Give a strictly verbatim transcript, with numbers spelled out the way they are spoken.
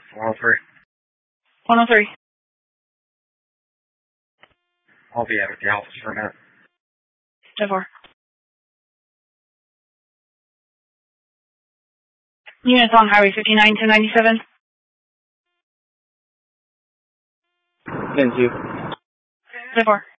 one oh three. one oh three. I'll be out at the office for a minute. ten four. Units on Highway fifty-nine to ninety-seven. ten two. ten four.